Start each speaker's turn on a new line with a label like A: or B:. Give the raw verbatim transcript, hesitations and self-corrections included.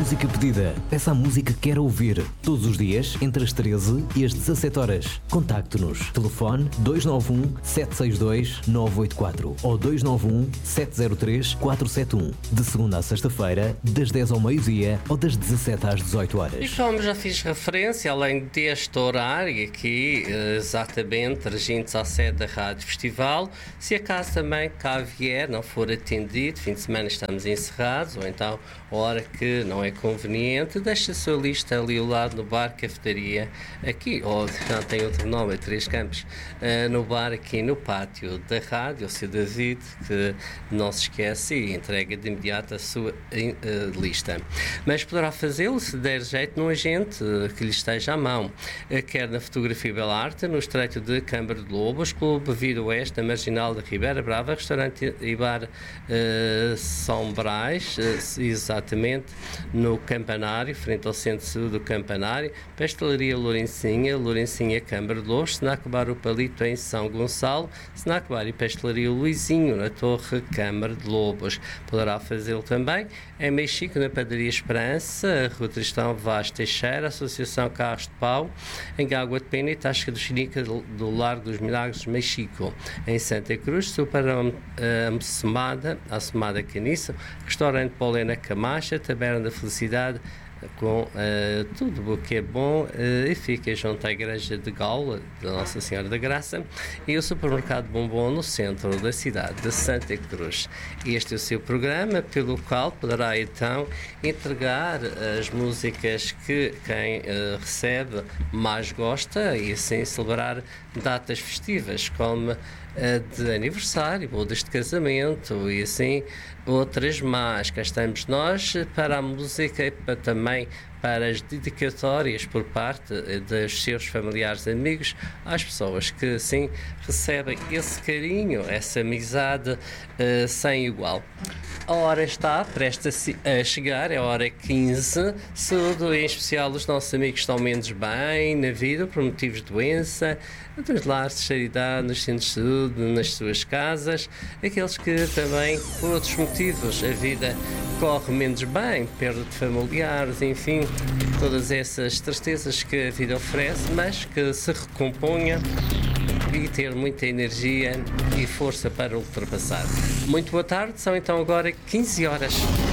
A: música pedida. Peça a música que quer ouvir. Todos os dias, entre as treze e as dezassete horas. Contacte-nos. Telefone dois nove um, sete seis dois, nove oito quatro ou dois nove um, sete zero três, quatro sete um. De segunda a sexta-feira, das dez ao meio-dia ou das dezassete às dezoito horas.
B: E como já fiz referência, além deste horário aqui, exatamente, regindo-se à sede da Rádio Festival, se acaso também cá vier, não for atendido, fim de semana estamos encerrados, ou então a hora que não é conveniente, deixe a sua lista ali ao lado no bar cafetaria, aqui, ou não tem outro nome, é Três Campos, uh, no bar aqui no pátio da rádio, o seu David, que não se esquece e entrega de imediato a sua uh, lista. Mas poderá fazê-lo se der jeito num agente uh, que lhe esteja à mão, uh, quer na Fotografia Bela Arte, no Estreito de Câmara de Lobos, Clube Vida Oeste, na Marginal da Ribeira Brava, Restaurante e Bar uh, São Brás, uh, exatamente no Campanário, frente ao Centro de Saúde do Campanário, Pastelaria Lourencinha, Lourencinha Câmara de Lobos, Snack Bar O Palito em São Gonçalo, Snack Bar e Pastelaria Luizinho na Torre Câmara de Lobos. Poderá fazê-lo também em Mexico, na Padaria Esperança, Rua Tristão Vaz Teixeira, Associação Carros de Pau, em Água de Pena e Tasca do Chinica do Largo dos Milagres, Mexico. Em Santa Cruz, Super Semada, a Semada Caniço, Restaurante Paulina Camacha, Taberna da Felicidade, com uh, tudo o que é bom uh, e fica junto à Igreja de Gaula, da Nossa Senhora da Graça, e o Supermercado Bombom no centro da cidade de Santa Cruz. Este é o seu programa, pelo qual poderá então entregar as músicas que quem uh, recebe mais gosta e assim celebrar datas festivas como de aniversário ou deste casamento e assim outras mais. Cá estamos nós para a música e para, também para as dedicatórias por parte dos seus familiares e amigos às pessoas que assim recebem esse carinho, essa amizade uh, sem igual. A hora está prestes a chegar, é a hora quinze, saúdo em especial os nossos amigos que estão menos bem na vida por motivos de doença, nos lares de caridade, nos centros de saúde, nas suas casas, aqueles que também por outros motivos a vida corre menos bem, perda de familiares, enfim, todas essas tristezas que a vida oferece, mas que se recomponha e ter muita energia e força para ultrapassar. Muito boa tarde, são então agora quinze horas.